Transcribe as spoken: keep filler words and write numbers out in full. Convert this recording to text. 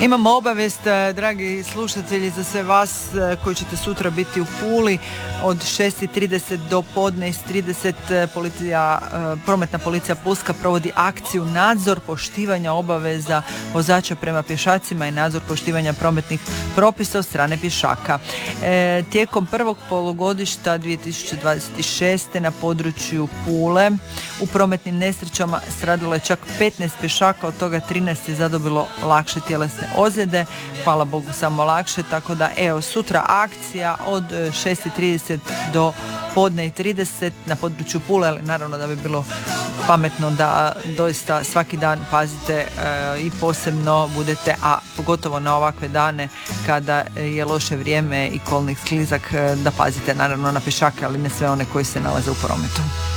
Imamo obavijest, dragi slušatelji, za sve vas koji ćete sutra biti u Puli od šest i trideset do podne i trideset. Policija, prometna policija Pulska provodi akciju nadzor poštivanja obaveza vozača prema pješacima i nadzor poštivanja prometnih propisa od strane pješaka. E, tijekom prvog polugodišta dvije tisuće dvadeset šeste. na području Pule u prometnim nesrećama stradalo je čak petnaest pješaka, od toga trinaest je zadobilo lakše tjelesne ozljede, hvala Bogu samo lakše, tako da evo sutra akcija od šest i trideset do podne i trideset na području Pule, ali naravno da bi bilo pametno da doista svaki dan pazite e, i posebno budete, a pogotovo na ovakve dane kada je loše vrijeme i kolnik sklizak, da pazite naravno na pješake, ali ne sve one koji se nalaze u prometu.